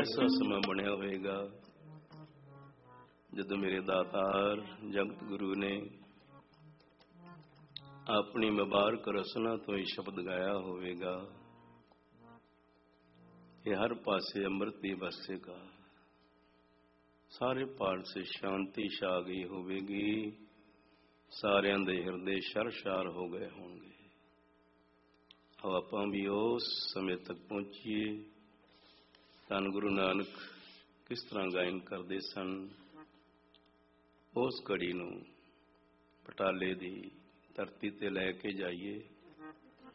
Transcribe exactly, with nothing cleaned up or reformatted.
ਐਸਾ ਸਮਾਂ ਬਣਿਆ ਹੋਵੇਗਾ ਜਦੋਂ ਮੇਰੇ ਦਾਤਾਰ ਜਗਤ ਗੁਰੂ ਨੇ ਆਪਣੀ ਮੁਬਾਰਕ ਰਸਨਾ ਤੋਂ ਹੀ ਸ਼ਬਦ ਗਾਇਆ ਹੋਵੇਗਾ ਕਿ ਹਰ ਪਾਸੇ ਅੰਮ੍ਰਿਤ ਹੀ ਵਸੇਗਾ, ਸਾਰੇ ਪਾਸੇ ਸ਼ਾਂਤੀ ਛਾ ਗਈ ਹੋਵੇਗੀ, ਸਾਰਿਆਂ ਦੇ ਹਿਰਦੇ ਸ਼ਰ-ਸ਼ਾਰ ਹੋ ਗਏ ਹੋਣਗੇ। ਆਓ ਆਪਾਂ ਵੀ ਉਸ ਸਮੇਂ ਤੱਕ ਪਹੁੰਚੀਏ। ਧੰਨ ਗੁਰੂ ਨਾਨਕ ਕਿਸ ਤਰ੍ਹਾਂ ਗਾਇਨ ਕਰਦੇ ਸਨ, ਉਸ ਘੜੀ ਨੂੰ ਬਟਾਲੇ ਦੀ ਧਰਤੀ ਤੇ ਲੈ ਕੇ ਜਾਈਏ।